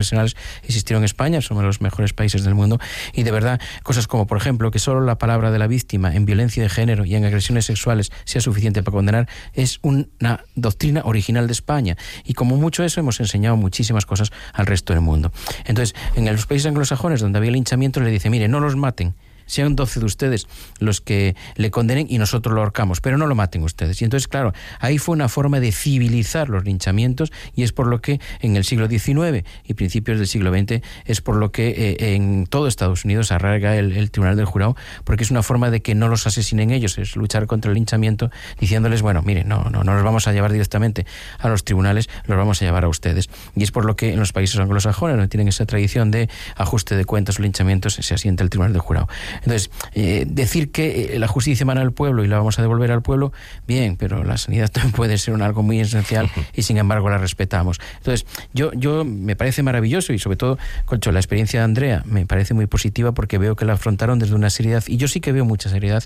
profesionales existieron en España, somos los mejores países del mundo, y de verdad, cosas como, por ejemplo, que solo la palabra de la víctima en violencia de género y en agresiones sexuales sea suficiente para condenar, es una doctrina original de España, y como mucho eso hemos enseñado muchísimas cosas al resto del mundo. Entonces, en los países anglosajones donde había linchamiento, le dice, mire, no los maten, sean 12 de ustedes los que le condenen y nosotros lo ahorcamos, pero no lo maten ustedes. Y entonces, claro, ahí fue una forma de civilizar los linchamientos, y es por lo que en el siglo XIX y principios del siglo XX es por lo que en todo Estados Unidos arraiga el Tribunal del Jurado, porque es una forma de que no los asesinen ellos, es luchar contra el linchamiento diciéndoles, bueno, mire, no los vamos a llevar directamente a los tribunales, los vamos a llevar a ustedes. Y es por lo que en los países anglosajones, donde tienen esa tradición de ajuste de cuentas o linchamientos, se asienta el Tribunal del Jurado. Entonces, decir que la justicia emana al pueblo y la vamos a devolver al pueblo, bien, pero la sanidad también puede ser algo muy esencial y sin embargo la respetamos. Entonces, yo me parece maravilloso, y sobre todo, concho, la experiencia de Andrea me parece muy positiva, porque veo que la afrontaron desde una seriedad, y yo sí que veo mucha seriedad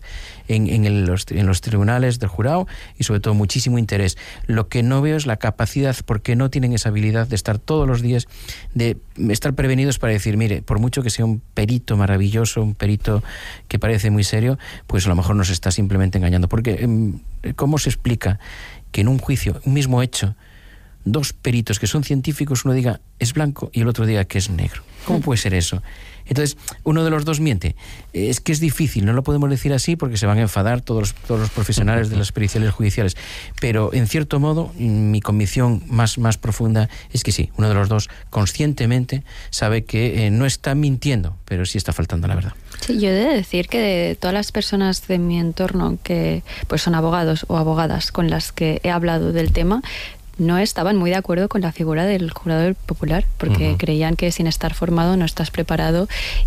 en los tribunales del jurado, y sobre todo muchísimo interés. Lo que no veo es la capacidad, porque no tienen esa habilidad de estar todos los días, de estar prevenidos para decir, mire, por mucho que sea un perito maravilloso, un perito que parece muy serio, pues a lo mejor nos está simplemente engañando. Porque ¿cómo se explica que en un juicio, un mismo hecho, dos peritos que son científicos, uno diga es blanco y el otro diga que es negro? ¿Cómo puede ser eso? Entonces, uno de los dos miente. Es que es difícil, no lo podemos decir así porque se van a enfadar todos los profesionales de las periciales judiciales. Pero, en cierto modo, mi convicción más profunda es que sí, uno de los dos conscientemente sabe que no está mintiendo, pero sí está faltando la verdad. Sí, yo he de decir que de todas las personas de mi entorno que pues son abogados o abogadas con las que he hablado del tema, no estaban muy de acuerdo con la figura del jurado popular, porque creían que sin estar formado no estás preparado,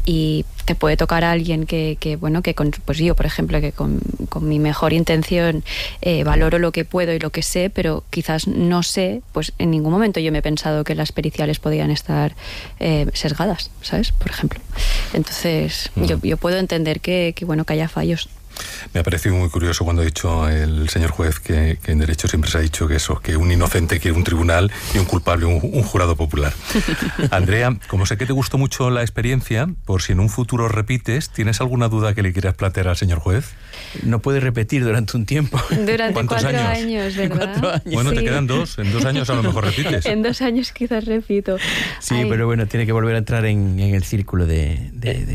y te puede tocar a alguien que pues yo, por ejemplo, que con mi mejor intención valoro lo que puedo y lo que sé, pero quizás no sé, pues en ningún momento yo me he pensado que las periciales podían estar sesgadas, ¿sabes? Por ejemplo. Entonces, yo puedo entender que haya fallos. Me ha parecido muy curioso cuando ha dicho el señor juez que en derecho siempre se ha dicho que un inocente quiere un tribunal y un culpable un jurado popular. Andrea, como sé que te gustó mucho la experiencia, por si en un futuro repites, ¿tienes alguna duda que le quieras plantear al señor juez? No puede repetir durante un tiempo. Durante 4 años, ¿verdad? 4 años. Bueno, sí. Te quedan 2. En 2 años a lo mejor repites. En 2 años quizás repito. Sí, pero bueno, tiene que volver a entrar en el círculo de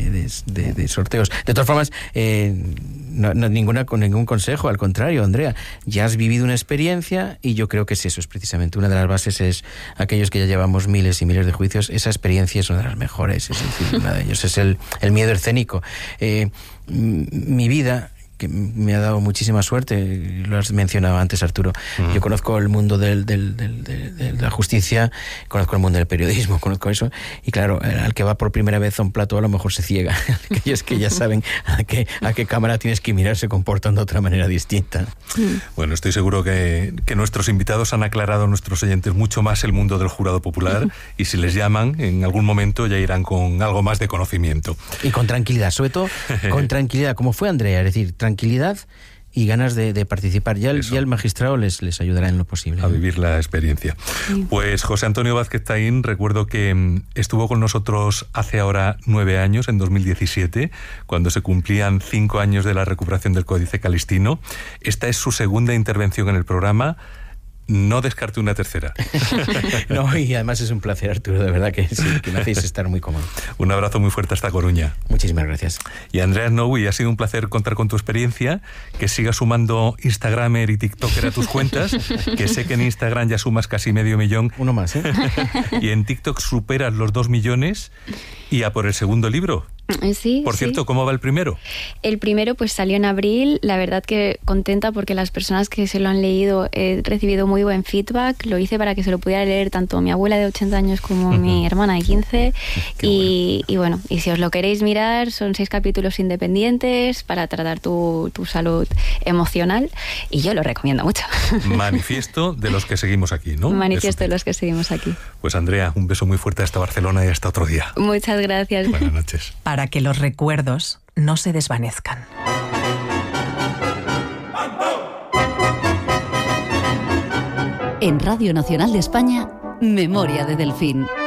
sorteos. De todas formas, ningún consejo, al contrario, Andrea, ya has vivido una experiencia, y yo creo que eso es precisamente una de las bases, es aquellos que ya llevamos miles y miles de juicios, esa experiencia es una de las mejores, es decir, una de ellos es el miedo escénico. Mi vida, que me ha dado muchísima suerte, lo has mencionado antes, Arturo. Yo conozco el mundo de la justicia, conozco el mundo del periodismo, conozco eso, y claro, al que va por primera vez a un plató a lo mejor se ciega. Aquellos que ya saben a qué cámara tienes que mirar se comportan de otra manera distinta. Bueno, estoy seguro que nuestros invitados han aclarado a nuestros oyentes mucho más el mundo del jurado popular, y si les llaman, en algún momento ya irán con algo más de conocimiento. Y con tranquilidad, sobre todo con tranquilidad, como fue Andrea, es decir, tranquilidad y ganas de participar. Ya el magistrado les ayudará en lo posible. A vivir la experiencia. Sí. Pues José Antonio Vázquez Taín, recuerdo que estuvo con nosotros hace ahora 9 años, en 2017, cuando se cumplían 5 años de la recuperación del Códice Calistino. Esta es su segunda intervención en el programa. No descarte una tercera. No, y además es un placer, Arturo, de verdad que sí, que me hacéis estar muy cómodo. Un abrazo muy fuerte hasta Coruña. Muchísimas gracias. Y Andrea Snowy, ha sido un placer contar con tu experiencia, que sigas sumando Instagramer y TikToker a tus cuentas, que sé que en Instagram ya sumas casi 500.000. Uno más, ¿eh? Y en TikTok superas los 2 millones, y a por el segundo libro. Sí, por cierto, ¿cómo va el primero? El primero pues salió en abril, la verdad que contenta porque las personas que se lo han leído he recibido muy buen feedback. Lo hice para que se lo pudiera leer tanto mi abuela de 80 años como mi hermana de 15. Y bueno, y si os lo queréis mirar, son 6 capítulos independientes para tratar tu salud emocional, y yo lo recomiendo mucho. Manifiesto de los que seguimos aquí, ¿no? Manifiesto de los que seguimos aquí. Pues Andrea, un beso muy fuerte hasta Barcelona y hasta otro día. Muchas gracias. Buenas noches. Para que los recuerdos no se desvanezcan. En Radio Nacional de España, Memoria de Delfín.